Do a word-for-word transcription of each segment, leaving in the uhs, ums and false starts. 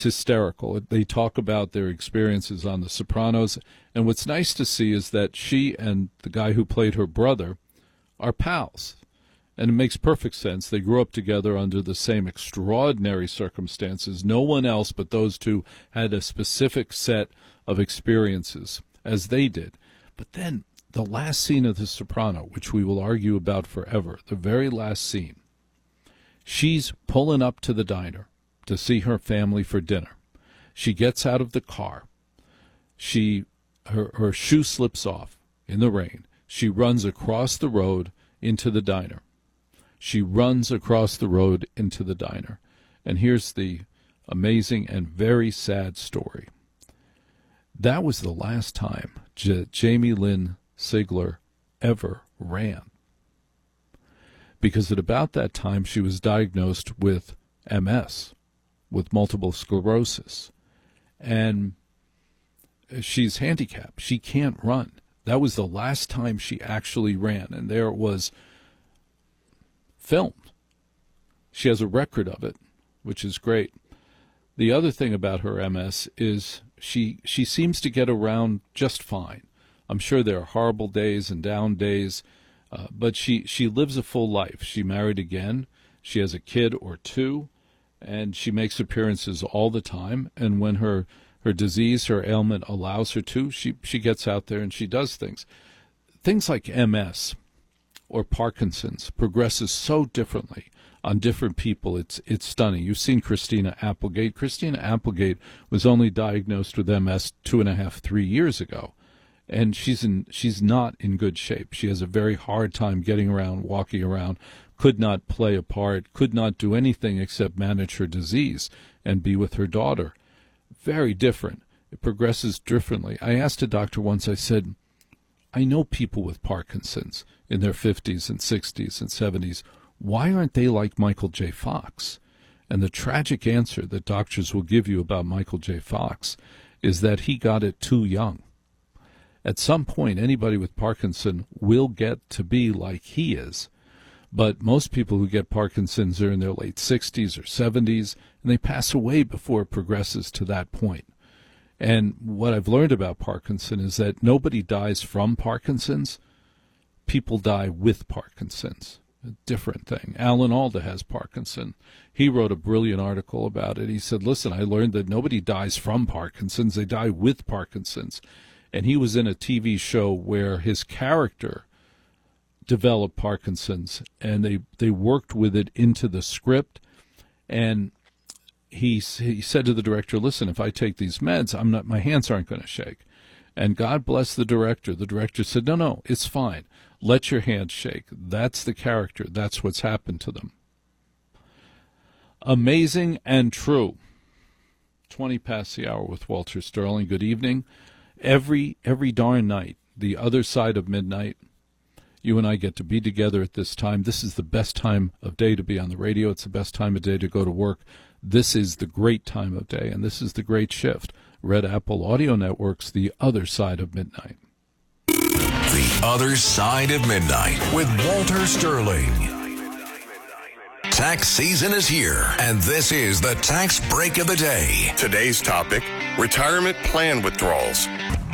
hysterical. They talk about their experiences on The Sopranos, and what's nice to see is that she and the guy who played her brother are pals. And it makes perfect sense. They grew up together under the same extraordinary circumstances. No one else but those two had a specific set of experiences, as they did. But then the last scene of The Soprano, which we will argue about forever, the very last scene, she's pulling up to the diner to see her family for dinner. She gets out of the car. She her, her shoe slips off in the rain. She runs across the road into the diner. She runs across the road into the diner. And here's the amazing and very sad story. That was the last time J- Jamie Lynn Sigler ever ran. Because at about that time, she was diagnosed with M S, with multiple sclerosis. And she's handicapped. She can't run. That was the last time she actually ran. And there it was filmed. She has a record of it, which is great. The other thing about her M S is she she seems to get around just fine. I'm sure there are horrible days and down days, uh, but she, she lives a full life. She married again. She has a kid or two, and she makes appearances all the time. And when her, her disease, her ailment allows her to, she, she gets out there and she does things. Things like M S or Parkinson's progresses so differently on different people. It's it's stunning. You've seen Christina Applegate. Christina Applegate was only diagnosed with M S two and a half, three years ago. And she's in she's not in good shape. She has a very hard time getting around, walking around, could not play a part, could not do anything except manage her disease and be with her daughter. Very different. It progresses differently. I asked a doctor once, I said, I know people with Parkinson's in their fifties and sixties and seventies. Why aren't they like Michael J. Fox? And the tragic answer that doctors will give you about Michael J. Fox is that he got it too young. At some point, anybody with Parkinson will get to be like he is. But most people who get Parkinson's are in their late sixties or seventies, and they pass away before it progresses to that point. And what I've learned about Parkinson is that nobody dies from Parkinson's. People die with Parkinson's. A different thing. Alan Alda has Parkinson. He wrote a brilliant article about it. He said, listen, I learned that nobody dies from Parkinson's. They die with Parkinson's. And he was in a T V show where his character developed Parkinson's, and they, they worked with it into the script. And he he said to the director, listen, if I take these meds, I'm not my hands aren't going to shake. And God bless the director. The director said, no, no, it's fine. Let your hands shake. That's the character. That's what's happened to them. Amazing and true. twenty past the hour with Walter Sterling. Good evening. Every every darn night, the other side of midnight, you and I get to be together at this time. This is the best time of day to be on the radio. It's the best time of day to go to work. This is the great time of day, and this is the great shift. Red Apple Audio Network's The Other Side of Midnight. The Other Side of Midnight with Walter Sterling. Tax season is here, and this is the Tax Break of the Day. Today's topic, retirement plan withdrawals.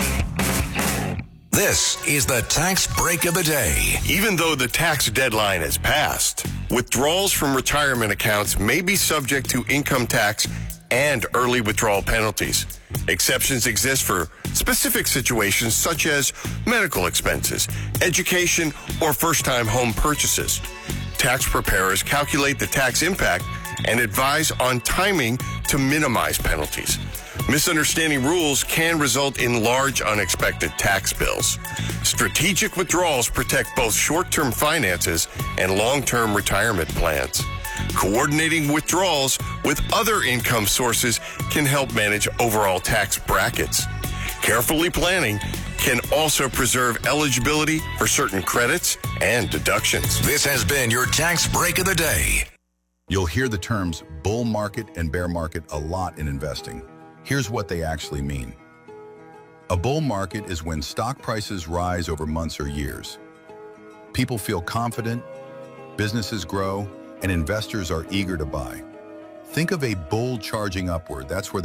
This is the Tax Break of the Day. Even though the tax deadline has passed, withdrawals from retirement accounts may be subject to income tax and early withdrawal penalties. Exceptions exist for specific situations such as medical expenses, education, or first-time home purchases. Tax preparers calculate the tax impact and advise on timing to minimize penalties. Misunderstanding rules can result in large unexpected tax bills. Strategic withdrawals protect both short-term finances and long-term retirement plans. Coordinating withdrawals with other income sources can help manage overall tax brackets. Carefully planning can also preserve eligibility for certain credits and deductions. This has been your Tax Break of the Day. You'll hear the terms bull market and bear market a lot in investing. Here's what they actually mean. A bull market is when stock prices rise over months or years. People feel confident, businesses grow, and investors are eager to buy. Think of a bull charging upward. That's where